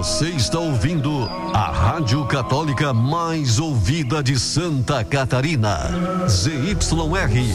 Você está ouvindo a Rádio Católica mais ouvida de Santa Catarina. ZYR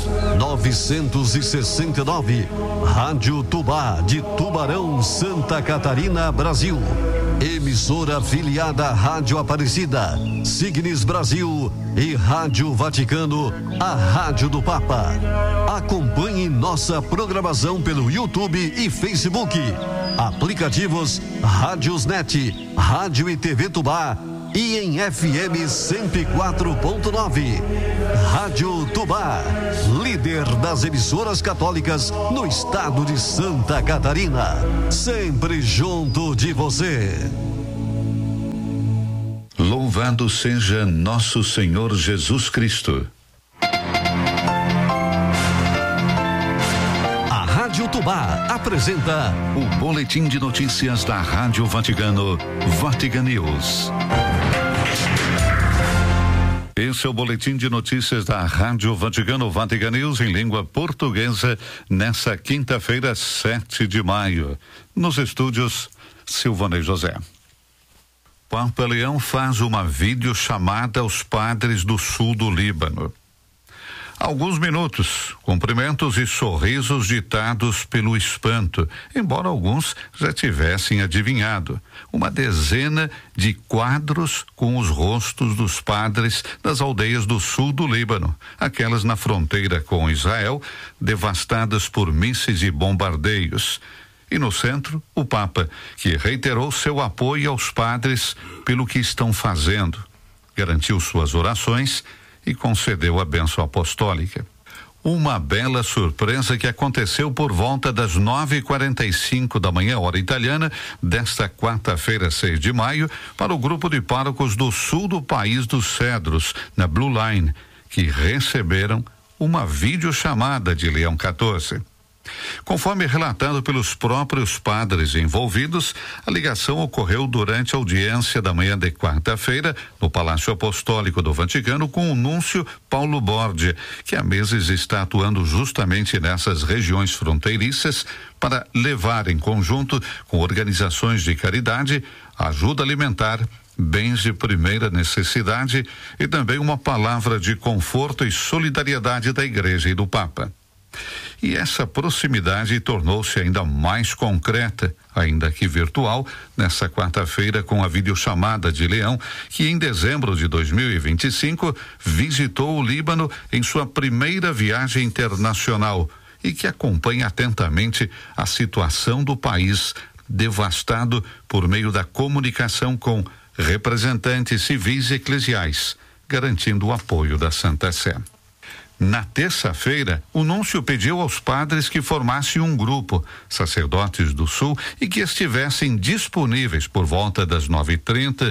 969. Rádio Tubá de Tubarão, Santa Catarina, Brasil. Emissora afiliada à Rádio Aparecida, Signes Brasil e Rádio Vaticano, a Rádio do Papa. Acompanhe nossa programação pelo YouTube e Facebook. Aplicativos Rádiosnet, Rádio e TV Tubá e em FM 104.9. Rádio Tubá, líder das emissoras católicas no estado de Santa Catarina. Sempre junto de você. Louvado seja nosso Senhor Jesus Cristo. A Rádio Tubá apresenta o boletim de notícias da Rádio Vaticano, Vatican News. Esse é o boletim de notícias da Rádio Vaticano, Vatican News, em língua portuguesa, nessa quinta-feira, 7 de maio. Nos estúdios, Silvanei José. Papa Leão faz uma videochamada aos padres do sul do Líbano. Alguns minutos, cumprimentos e sorrisos ditados pelo espanto, embora alguns já tivessem adivinhado. Uma dezena de quadros com os rostos dos padres das aldeias do sul do Líbano, aquelas na fronteira com Israel, devastadas por mísseis e bombardeios. E no centro, o Papa, que reiterou seu apoio aos padres pelo que estão fazendo, garantiu suas orações e concedeu a bênção apostólica. Uma bela surpresa que aconteceu por volta das 9h45 da manhã, hora italiana, desta quarta-feira, 6 de maio, para o grupo de párocos do sul do país dos Cedros, na Blue Line, que receberam uma videochamada de Leão XIV. Conforme relatado pelos próprios padres envolvidos, a ligação ocorreu durante a audiência da manhã de quarta-feira no Palácio Apostólico do Vaticano com o núncio Paulo Borgia, que há meses está atuando justamente nessas regiões fronteiriças para levar em conjunto com organizações de caridade, ajuda alimentar, bens de primeira necessidade e também uma palavra de conforto e solidariedade da Igreja e do Papa. E essa proximidade tornou-se ainda mais concreta, ainda que virtual, nessa quarta-feira com a videochamada de Leão, que em dezembro de 2025 visitou o Líbano em sua primeira viagem internacional e que acompanha atentamente a situação do país devastado por meio da comunicação com representantes civis e eclesiais, garantindo o apoio da Santa Sé. Na terça-feira, o núncio pediu aos padres que formassem um grupo, sacerdotes do Sul, e que estivessem disponíveis por volta das 9h30,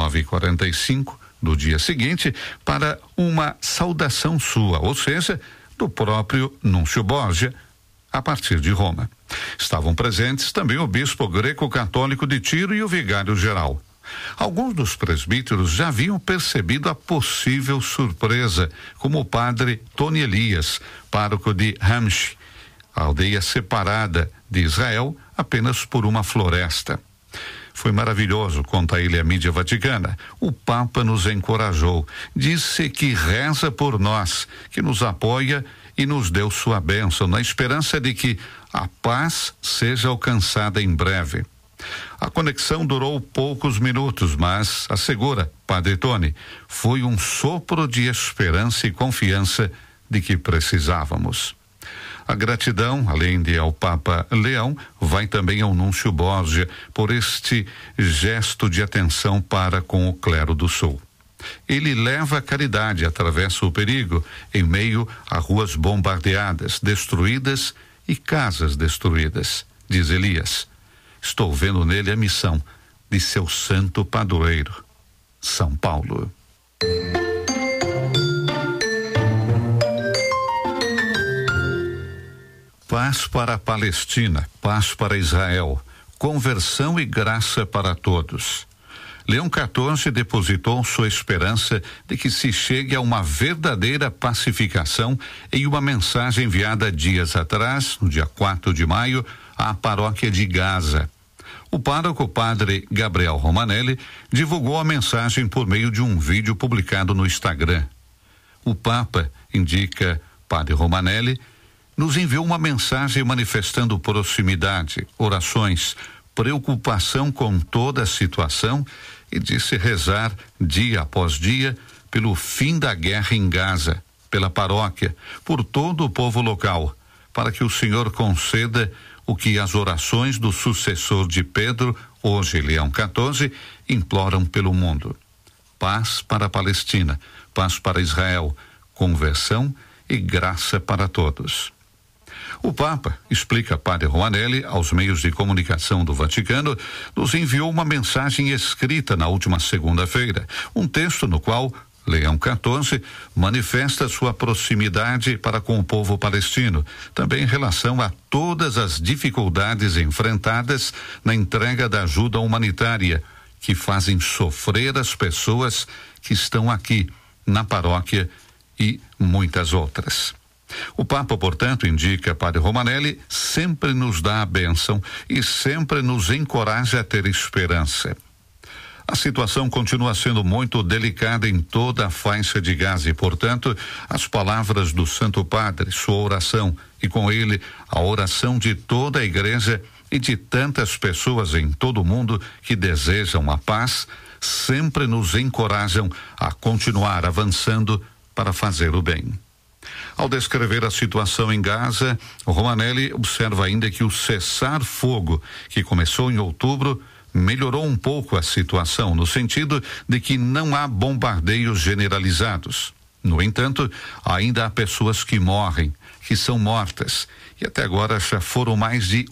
9h45 do dia seguinte, para uma saudação sua, ou seja, do próprio núncio Borgia, a partir de Roma. Estavam presentes também o bispo greco-católico de Tiro e o vigário-geral. Alguns dos presbíteros já haviam percebido a possível surpresa, como o padre Tony Elias, pároco de Hamsh, aldeia separada de Israel apenas por uma floresta. Foi maravilhoso, conta ele à mídia vaticana. O Papa nos encorajou, disse que reza por nós, que nos apoia e nos deu sua bênção, na esperança de que a paz seja alcançada em breve. A conexão durou poucos minutos, mas, assegura Padre Tony, foi um sopro de esperança e confiança de que precisávamos. A gratidão, além de ao Papa Leão, vai também ao núncio Borgia por este gesto de atenção para com o clero do Sul. Ele leva a caridade, atravessa o perigo em meio a ruas bombardeadas, destruídas e casas destruídas, diz Elias. Estou vendo nele a missão de seu santo padroeiro, São Paulo. Paz para a Palestina, paz para Israel, conversão e graça para todos. Leão XIV depositou sua esperança de que se chegue a uma verdadeira pacificação em uma mensagem enviada dias atrás, no dia 4 de maio, à paróquia de Gaza. O pároco padre Gabriel Romanelli divulgou a mensagem por meio de um vídeo publicado no Instagram. O Papa, indica padre Romanelli, nos enviou uma mensagem manifestando proximidade, orações, preocupação com toda a situação e disse rezar dia após dia pelo fim da guerra em Gaza, pela paróquia, por todo o povo local, para que o Senhor conceda o que as orações do sucessor de Pedro, hoje Leão XIV, imploram pelo mundo. Paz para a Palestina, paz para Israel, conversão e graça para todos. O Papa, explica padre Romanelli aos meios de comunicação do Vaticano, nos enviou uma mensagem escrita na última segunda-feira, um texto no qual Leão XIV manifesta sua proximidade para com o povo palestino, também em relação a todas as dificuldades enfrentadas na entrega da ajuda humanitária, que fazem sofrer as pessoas que estão aqui na paróquia e muitas outras. O Papa, portanto, indica padre Romanelli, sempre nos dá a bênção e sempre nos encoraja a ter esperança. A situação continua sendo muito delicada em toda a faixa de Gaza e, portanto, as palavras do Santo Padre, sua oração e com ele a oração de toda a igreja e de tantas pessoas em todo o mundo que desejam a paz, sempre nos encorajam a continuar avançando para fazer o bem. Ao descrever a situação em Gaza, Romanelli observa ainda que o cessar-fogo, que começou em outubro, melhorou um pouco a situação, no sentido de que não há bombardeios generalizados. No entanto, ainda há pessoas que morrem, que são mortas, e até agora já foram mais de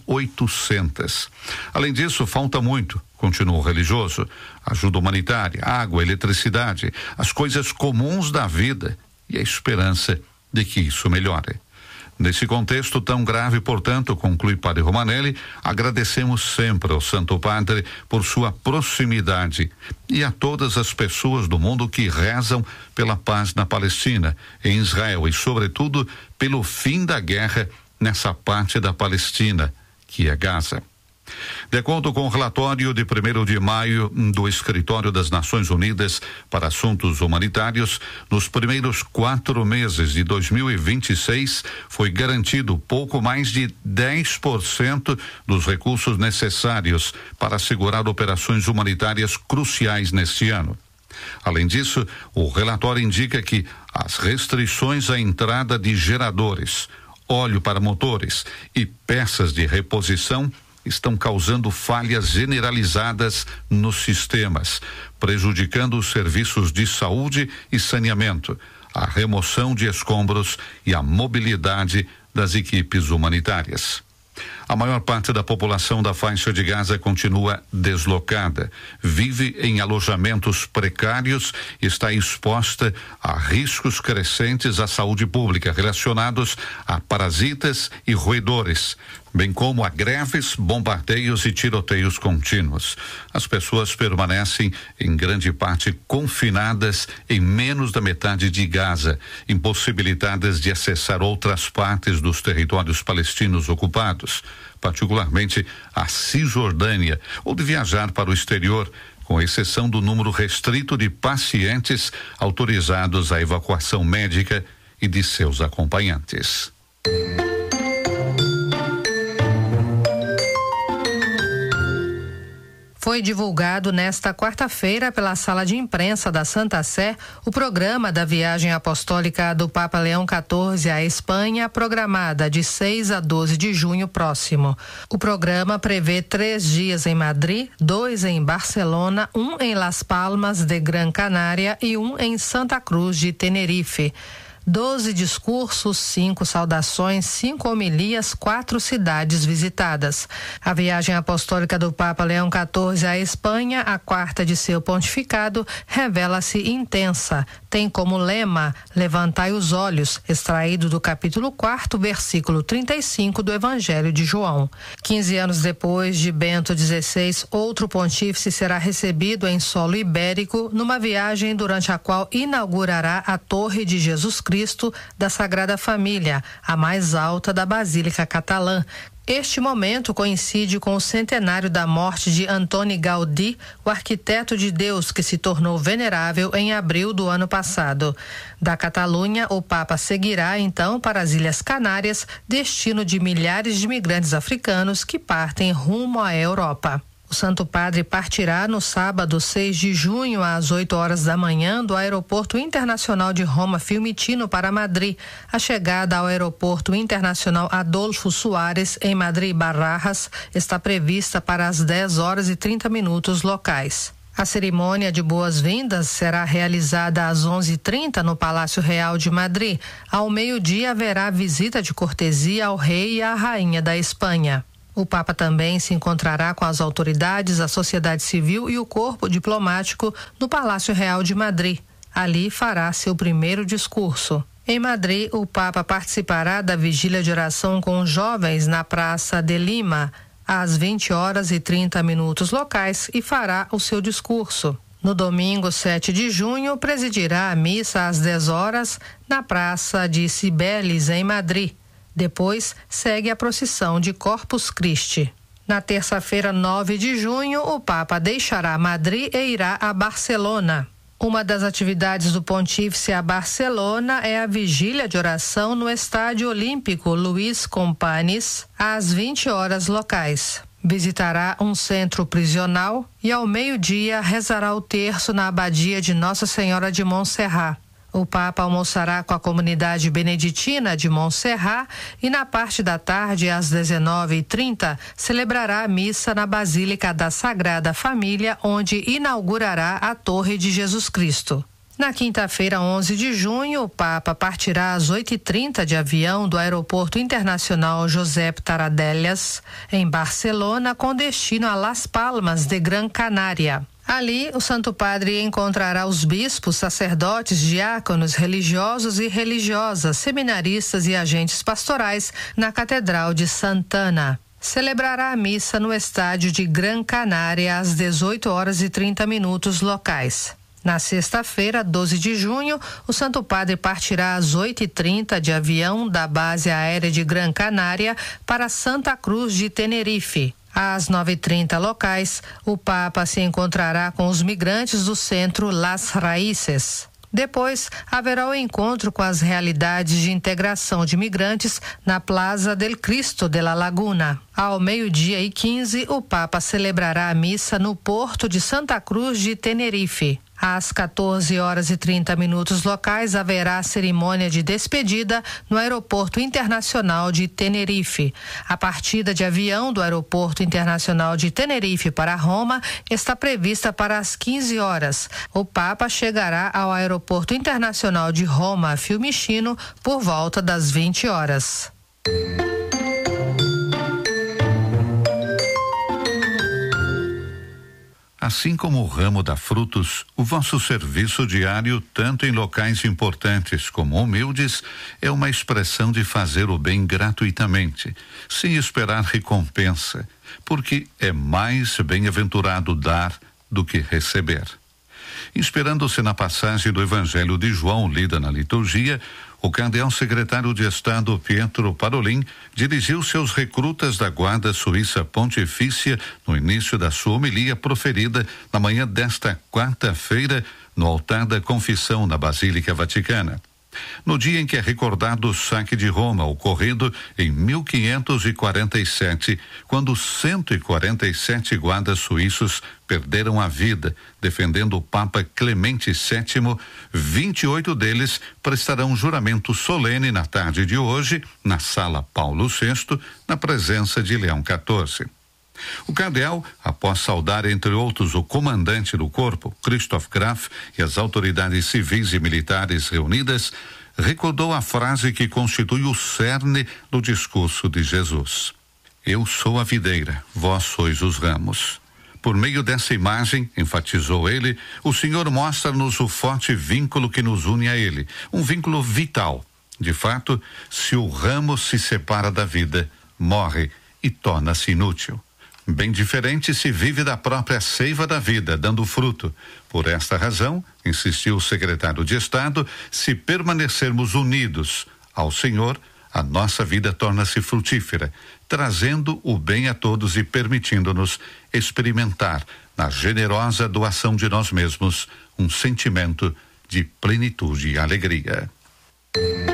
800. Além disso, falta muito, continua o religioso, ajuda humanitária, água, eletricidade, as coisas comuns da vida e a esperança de que isso melhore. Nesse contexto tão grave, portanto, conclui padre Romanelli, agradecemos sempre ao Santo Padre por sua proximidade e a todas as pessoas do mundo que rezam pela paz na Palestina, em Israel e, sobretudo, pelo fim da guerra nessa parte da Palestina, que é Gaza. De acordo com o relatório de 1º de maio do Escritório das Nações Unidas para Assuntos Humanitários, nos primeiros 4 meses de 2026 foi garantido pouco mais de 10% dos recursos necessários para assegurar operações humanitárias cruciais neste ano. Além disso, o relatório indica que as restrições à entrada de geradores, óleo para motores e peças de reposição estão causando falhas generalizadas nos sistemas, prejudicando os serviços de saúde e saneamento, a remoção de escombros e a mobilidade das equipes humanitárias. A maior parte da população da faixa de Gaza continua deslocada, vive em alojamentos precários e está exposta a riscos crescentes à saúde pública relacionados a parasitas e roedores, bem como a greves, bombardeios e tiroteios contínuos. As pessoas permanecem, em grande parte, confinadas em menos da metade de Gaza, impossibilitadas de acessar outras partes dos territórios palestinos ocupados, particularmente a Cisjordânia, ou de viajar para o exterior, com exceção do número restrito de pacientes autorizados à evacuação médica e de seus acompanhantes. Foi divulgado nesta quarta-feira pela Sala de Imprensa da Santa Sé o programa da viagem apostólica do Papa Leão XIV à Espanha, programada de 6 a 12 de junho próximo. O programa prevê 3 dias em Madrid, 2 em Barcelona, 1 em Las Palmas de Gran Canária e 1 em Santa Cruz de Tenerife. 12 discursos, 5 saudações, 5 homilias, 4 cidades visitadas. A viagem apostólica do Papa Leão XIV à Espanha, a 4ª de seu pontificado, revela-se intensa. Tem como lema "Levantai os olhos", extraído do capítulo 4º, versículo 35 do Evangelho de João. 15 anos depois de Bento XVI, outro pontífice será recebido em solo ibérico numa viagem durante a qual inaugurará a Torre de Jesus Cristo da Sagrada Família, a mais alta da Basílica Catalã. Este momento coincide com o centenário da morte de Antoni Gaudí, o arquiteto de Deus que se tornou venerável em abril do ano passado. Da Catalunha, o Papa seguirá então para as Ilhas Canárias, destino de milhares de migrantes africanos que partem rumo à Europa. O Santo Padre partirá no sábado 6 de junho às 8 horas da manhã do Aeroporto Internacional de Roma Fiumicino para Madrid. A chegada ao Aeroporto Internacional Adolfo Suárez em Madrid Barajas está prevista para as 10 horas e 30 minutos locais. A cerimônia de boas-vindas será realizada às 11h30 no Palácio Real de Madrid. Ao meio-dia haverá visita de cortesia ao rei e à rainha da Espanha. O Papa também se encontrará com as autoridades, a sociedade civil e o corpo diplomático no Palácio Real de Madrid. Ali fará seu primeiro discurso. Em Madrid, o Papa participará da vigília de oração com os jovens na Praça de Lima, às 20 horas e 30 minutos locais, e fará o seu discurso. No domingo 7 de junho, presidirá a missa às 10 horas na Praça de Cibeles, em Madrid. Depois, segue a procissão de Corpus Christi. Na terça-feira, 9 de junho, o Papa deixará Madrid e irá a Barcelona. Uma das atividades do Pontífice a Barcelona é a vigília de oração no Estádio Olímpico Luís Companys, às 20 horas locais. Visitará um centro prisional e, ao meio-dia, rezará o terço na Abadia de Nossa Senhora de Montserrat. O Papa almoçará com a comunidade beneditina de Montserrat e, na parte da tarde, às 19h30, celebrará a missa na Basílica da Sagrada Família, onde inaugurará a Torre de Jesus Cristo. Na quinta-feira, 11 de junho, o Papa partirá às 8h30 de avião do Aeroporto Internacional Josep Tarradellas, em Barcelona, com destino a Las Palmas de Gran Canária. Ali, o Santo Padre encontrará os bispos, sacerdotes, diáconos, religiosos e religiosas, seminaristas e agentes pastorais na Catedral de Santana. Celebrará a missa no estádio de Gran Canária às 18 horas e 30 minutos locais. Na sexta-feira, 12 de junho, o Santo Padre partirá às 8h30 de avião da base aérea de Gran Canária para Santa Cruz de Tenerife. Às 9h30 locais, o Papa se encontrará com os migrantes do centro Las Raíces. Depois, haverá o encontro com as realidades de integração de migrantes na Plaza del Cristo de la Laguna. Ao 12h15, o Papa celebrará a missa no porto de Santa Cruz de Tenerife. Às 14 horas e 30 minutos locais, haverá a cerimônia de despedida no Aeroporto Internacional de Tenerife. A partida de avião do Aeroporto Internacional de Tenerife para Roma está prevista para as 15 horas. O Papa chegará ao Aeroporto Internacional de Roma Fiumicino por volta das 20 horas. Assim como o ramo dá frutos, o vosso serviço diário, tanto em locais importantes como humildes, é uma expressão de fazer o bem gratuitamente, sem esperar recompensa, porque é mais bem-aventurado dar do que receber. Inspirando-se na passagem do Evangelho de João lida na liturgia, o cardeal secretário de Estado Pietro Parolin dirigiu-se aos recrutas da Guarda Suíça Pontifícia no início da sua homilia proferida na manhã desta quarta-feira no altar da Confissão na Basílica Vaticana. No dia em que é recordado o saque de Roma ocorrido em 1547, quando 147 guardas suíços perderam a vida defendendo o Papa Clemente VII, 28 deles prestarão juramento solene na tarde de hoje, na Sala Paulo VI, na presença de Leão XIV. O cardeal, após saudar entre outros o comandante do corpo, Christoph Graf, e as autoridades civis e militares reunidas, recordou a frase que constitui o cerne do discurso de Jesus: Eu sou a videira, vós sois os ramos. Por meio dessa imagem, enfatizou ele, o Senhor mostra-nos o forte vínculo que nos une a ele, um vínculo vital. De fato, se o ramo se separa da vida, morre e torna-se inútil. Bem diferente se vive da própria seiva da vida, dando fruto. Por esta razão, insistiu o secretário de Estado, se permanecermos unidos ao Senhor, a nossa vida torna-se frutífera, trazendo o bem a todos e permitindo-nos experimentar, na generosa doação de nós mesmos, um sentimento de plenitude e alegria.